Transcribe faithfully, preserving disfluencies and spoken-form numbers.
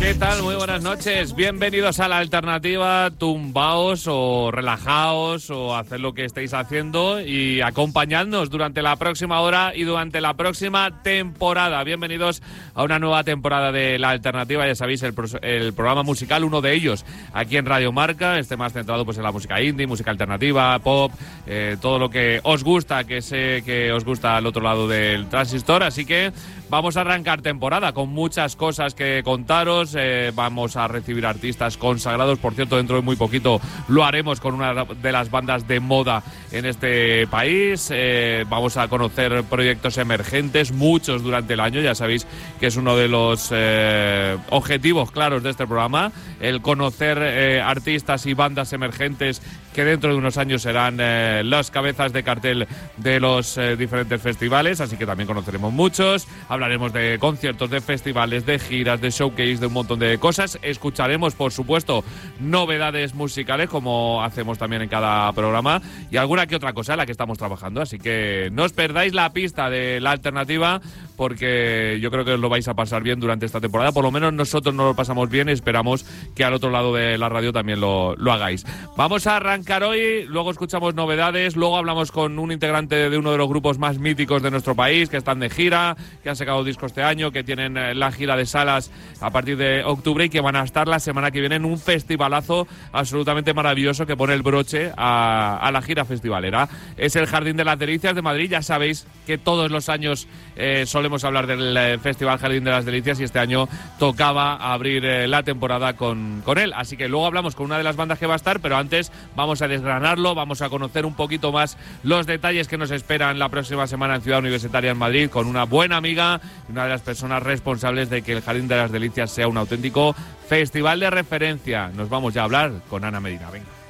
¿Qué tal? Muy buenas noches. Bienvenidos a La Alternativa. Tumbaos o relajaos o haced lo que estéis haciendo y acompañadnos durante la próxima hora y durante la próxima temporada. Bienvenidos a una nueva temporada de La Alternativa. Ya sabéis, el, pro el programa musical, uno de ellos, aquí en Radio Marca. Este más centrado pues en la música indie, música alternativa, pop, eh, todo lo que os gusta, que sé que os gusta al otro lado del transistor. Así que vamos a arrancar temporada con muchas cosas que contaros. Eh, vamos a recibir artistas consagrados. Por cierto, dentro de muy poquito lo haremos con una de las bandas de moda en este país. Eh, vamos a conocer proyectos emergentes, muchos durante el año. Ya sabéis que es uno de los eh, objetivos claros de este programa, el conocer eh, artistas y bandas emergentes que dentro de unos años serán eh, las cabezas de cartel de los eh, diferentes festivales, así que también conoceremos muchos. Hablaremos de conciertos, de festivales, de giras, de showcase, de un montón de cosas. Escucharemos, por supuesto, novedades musicales, como hacemos también en cada programa, y alguna que otra cosa en la que estamos trabajando, así que no os perdáis la pista de La Alternativa, porque yo creo que os lo vais a pasar bien durante esta temporada. Por lo menos nosotros nos lo pasamos bien y esperamos que al otro lado de la radio también lo, lo hagáis. Vamos a arrancar hoy, luego escuchamos novedades, luego hablamos con un integrante de uno de los grupos más míticos de nuestro país, que están de gira, que han sacado disco este año, que tienen la gira de salas a partir de octubre y que van a estar la semana que viene en un festivalazo absolutamente maravilloso que pone el broche a, a la gira festivalera. Es el Jardín de las Delicias de Madrid. Ya sabéis que todos los años eh, solemos hablar del eh, Festival Jardín de las Delicias y este año tocaba abrir eh, la temporada con, con él. Así que luego hablamos con una de las bandas que va a estar, pero antes vamos a desgranarlo, vamos a conocer un poquito más los detalles que nos esperan la próxima semana en Ciudad Universitaria en Madrid con una buena amiga, una de las personas responsables de que el Jardín de las Delicias sea un auténtico festival de referencia. Nos vamos ya a hablar con Ana Medina. Venga.